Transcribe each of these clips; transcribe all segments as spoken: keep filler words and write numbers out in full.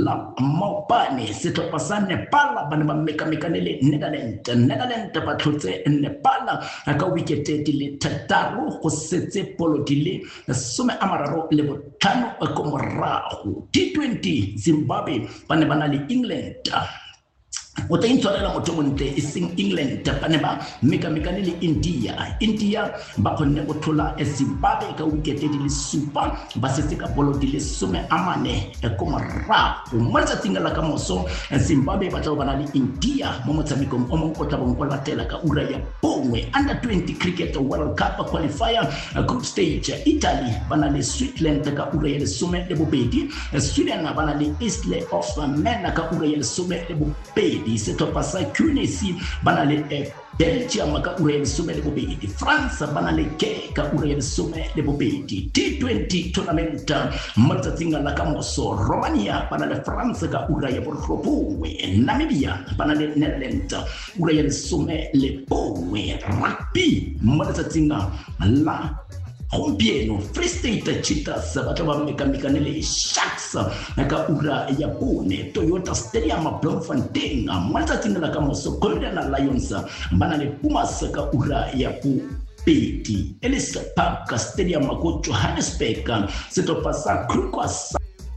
la Mopane setlhopha sa Nepal ba ne ba mekamekane le Netherlands Netherlands ba tlhotse Nepal ka wicket di le thataro go setse polo di le some a mararo le botlhano ko morago. T twenty Zimbabwe ba ne ba na le England o tla intshwarela motho montle e seng England ba ne ba mekamekane le India India ba kgonne go thola Zimbabwe ka wicket di le supa ba setse ka polo di le some a mane ko morago. Mo letsatsing la ka moso Zimbabwe ba tla ba na le India mo motshamekong o mongwe o tla bong go latela ka ura ya bongwe. Under twenty cricket World Cup qualifier group stage Italy ba na le Switzerland ka ura ya lesome le bobedi. Sweden ba na le Isle of Man ka ura ya lesome le bobedi. Setlhopha sa Tunisia ba na le Belgium ka ura ya lesome le bobedi. France ba na le ke ka ura ya lesome le bobedi. T twenty tournament mo letsatsing la ka moso Romania ba na le France ka ura ya borobongwe. Namibia ba na le Netherlands ura ya lesome le bongwe. Rugby mo letsatsing la gompieno Free State Cheetahs ba tla ba mekamekane le Sharks ka ura ya bone. Toyota Stadium Bloemfontein mo letsatsing la ka moso Golden Lions ba na le Pumas ka ura ya bobedi. Ellis Park Stadium ko Johannesburg setlhopha sa Kruger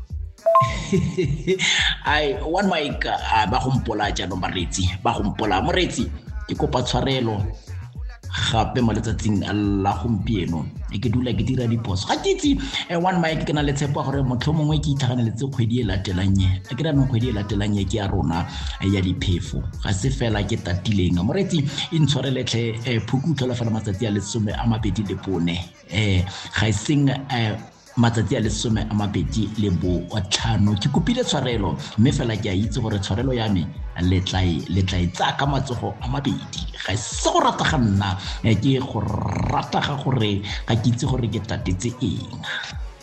ai one mic ba gompola jaanong baretsi ba gompola moretsi ke kopa tshwarelo gape mo letsatsing la gompieno e ke dula ke dira diphoso ga ke itse one mic ke na le tshepo gore motho mongwe ke itlhaganeletse kgwedi e latelang ye a ke ra no kgwedi e latelang ye ke ya rona ya diphefo ga se fela ke tatileng moretsi e ntshwarele tle phukutlo la fela matsatsi a lesome a mabedi le bone eh ga seng matsatsi a lesome a mabedi le bo tlhano ke kopile tshwarelo mme fela ke a itse gore tshwarelo ya me le tlai le tlai tsa ka matsogo a mabedi ga se go rata ga nna ke go rata ga gore ga ke itse gore ke tatetse eng.